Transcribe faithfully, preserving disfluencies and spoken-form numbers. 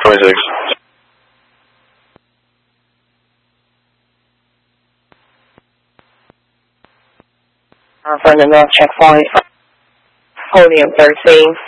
twenty-six. Uh, for the North checkpoint, podium thirteen.